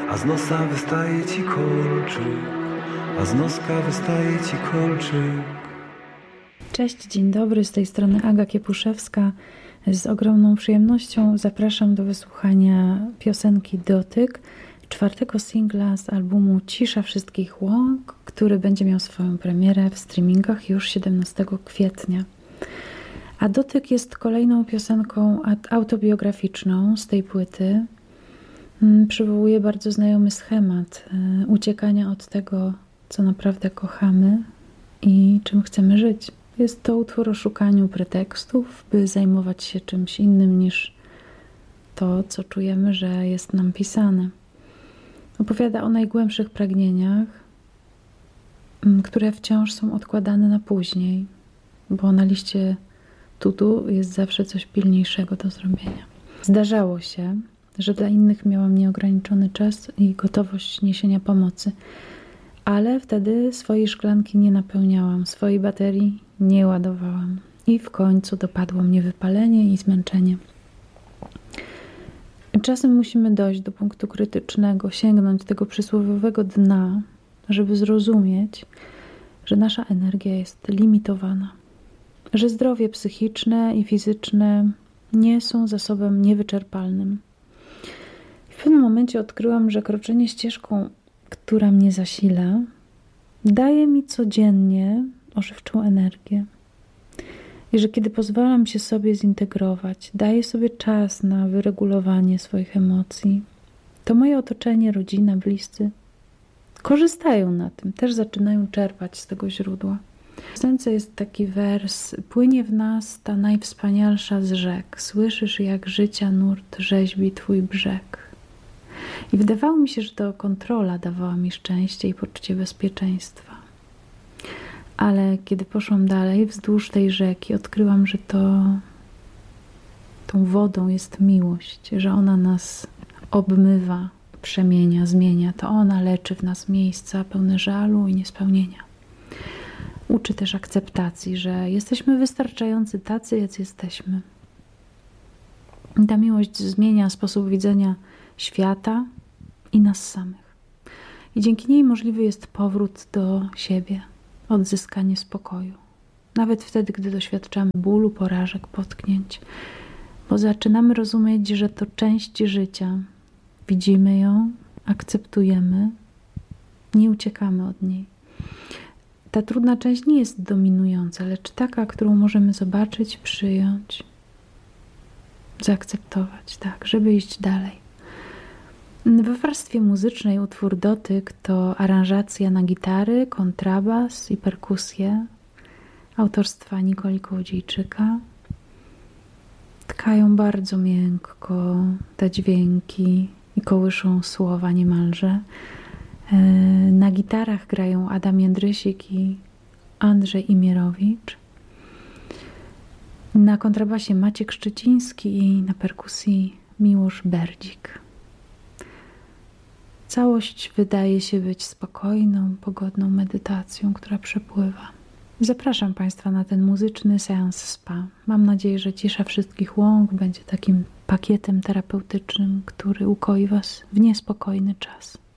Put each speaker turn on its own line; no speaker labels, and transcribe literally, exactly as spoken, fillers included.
a z nosa wystaje ci kolczyk, a z noska wystaje ci kolczyk.
Cześć, dzień dobry, z tej strony Aga Kiepuszewska. Z ogromną przyjemnością zapraszam do wysłuchania piosenki Dotyk, czwartego singla z albumu Cisza Wszystkich Łąk, który będzie miał swoją premierę w streamingach już siedemnastego kwietnia. A Dotyk jest kolejną piosenką autobiograficzną z tej płyty. Przywołuje bardzo znajomy schemat uciekania od tego, co naprawdę kochamy i czym chcemy żyć. Jest to utwór o szukaniu pretekstów, by zajmować się czymś innym niż to, co czujemy, że jest nam pisane. Opowiada o najgłębszych pragnieniach, które wciąż są odkładane na później, bo na liście to-do jest zawsze coś pilniejszego do zrobienia. Zdarzało się, że dla innych miałam nieograniczony czas i gotowość niesienia pomocy, ale wtedy swojej szklanki nie napełniałam, swojej baterii nie ładowałam i w końcu dopadło mnie wypalenie i zmęczenie. Czasem musimy dojść do punktu krytycznego, sięgnąć tego przysłowiowego dna, żeby zrozumieć, że nasza energia jest limitowana, że zdrowie psychiczne i fizyczne nie są zasobem niewyczerpalnym. W pewnym momencie odkryłam, że kroczenie ścieżką, która mnie zasila, daje mi codziennie ożywczą energię. I że kiedy pozwalam się sobie zintegrować, daję sobie czas na wyregulowanie swoich emocji, to moje otoczenie, rodzina, bliscy korzystają na tym, też zaczynają czerpać z tego źródła. W piosence jest taki wers: płynie w nas ta najwspanialsza z rzek, słyszysz, jak życia nurt rzeźbi twój brzeg. I wydawało mi się, że to kontrola dawała mi szczęście i poczucie bezpieczeństwa. Ale kiedy poszłam dalej wzdłuż tej rzeki, odkryłam, że to tą wodą jest miłość, że ona nas obmywa, przemienia, zmienia. To ona leczy w nas miejsca pełne żalu i niespełnienia. Uczy też akceptacji, że jesteśmy wystarczający tacy, jacy jesteśmy. I ta miłość zmienia sposób widzenia świata i nas samych. I dzięki niej możliwy jest powrót do siebie, odzyskanie spokoju. Nawet wtedy, gdy doświadczamy bólu, porażek, potknięć. Bo zaczynamy rozumieć, że to część życia. Widzimy ją, akceptujemy, nie uciekamy od niej. Ta trudna część nie jest dominująca, lecz taka, którą możemy zobaczyć, przyjąć, zaakceptować, tak, żeby iść dalej. We warstwie muzycznej utwór Dotyk to aranżacja na gitary, kontrabas i perkusję autorstwa Nikoli Kołodziejczyka. Tkają bardzo miękko te dźwięki i kołyszą słowa niemalże. Na gitarach grają Adam Jędrysik i Andrzej Imierowicz. Na kontrabasie Maciek Szczyciński i na perkusji Miłosz Berdzik. Całość wydaje się być spokojną, pogodną medytacją, która przepływa. Zapraszam Państwa na ten muzyczny seans spa. Mam nadzieję, że Cisza Wszystkich Łąk będzie takim pakietem terapeutycznym, który ukoi Was w niespokojny czas.